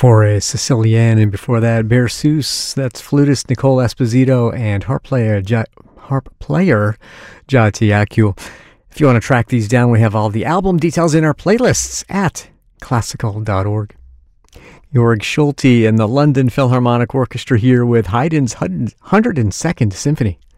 For a Sicilian, and before that, Berceuse, that's flutist Nicole Esposito, and harp player Jati Akul. If you want to track these down, we have all the album details in our playlists at classical.org. Georg Schulte and the London Philharmonic Orchestra here with Haydn's 102nd Symphony.